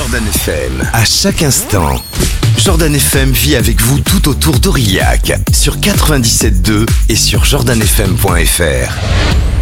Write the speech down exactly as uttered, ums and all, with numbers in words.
Jordan F M, à chaque instant. Jordan F M vit avec vous tout autour d'Aurillac, sur quatre-vingt-dix-sept point deux et sur jordan f m point f r.